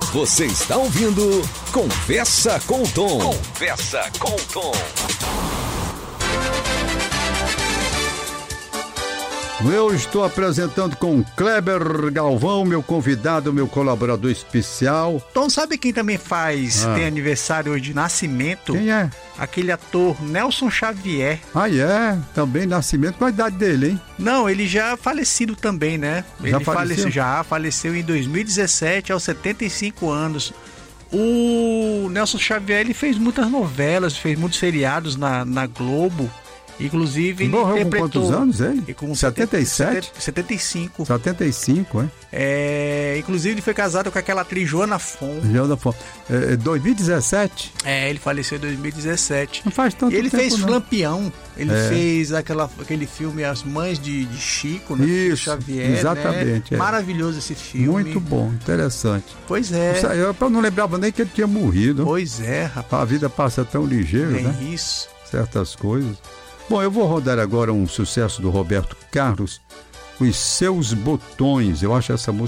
Você está ouvindo Conversa com o Tom. Conversa com o Tom. Eu estou apresentando com Kleber Galvão, meu convidado, meu colaborador especial. Tom, sabe quem também tem aniversário hoje de nascimento? Quem é? Aquele ator Nelson Xavier. Também nascimento. Qual a idade dele, hein? Não, ele já falecido também, né? Ele faleceu em 2017, aos 75 anos. O Nelson Xavier, ele fez muitas novelas, fez muitos seriados na Globo. Inclusive, ele morreu interpretou... com quantos anos ele? Com 77? 75. 75, inclusive, ele foi casado com aquela atriz Joana Fon. 2017? Ele faleceu em 2017. Não faz tanto tempo, Ele fez não. Lampião. Ele fez aquele filme As Mães de Chico, né? Isso, Xavier, exatamente. Né? Maravilhoso esse filme. Muito bom, interessante. Pois é. Eu não lembrava nem que ele tinha morrido. Pois é, rapaz. A vida passa tão ligeiro, né? Isso. Certas coisas. Bom, eu vou rodar agora um sucesso do Roberto Carlos, Os Seus Botões. Eu acho essa música